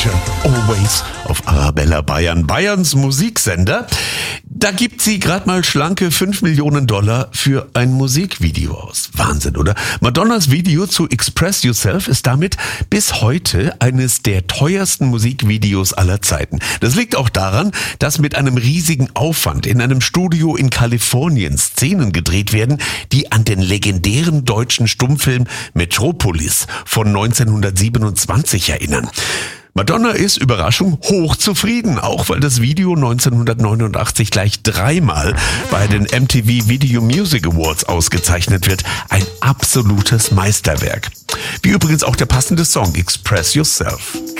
Future Always auf Arabella Bayern, Bayerns Musiksender. Da gibt sie gerade mal schlanke $5 Millionen für ein Musikvideo aus. Wahnsinn, oder? Madonnas Video zu Express Yourself ist damit bis heute eines der teuersten Musikvideos aller Zeiten. Das liegt auch daran, dass mit einem riesigen Aufwand in einem Studio in Kalifornien Szenen gedreht werden, die an den legendären deutschen Stummfilm Metropolis von 1927 erinnern. Madonna ist, Überraschung, hochzufrieden, auch weil das Video 1989 gleich 3-mal bei den MTV Video Music Awards ausgezeichnet wird. Ein absolutes Meisterwerk. Wie übrigens auch der passende Song Express Yourself.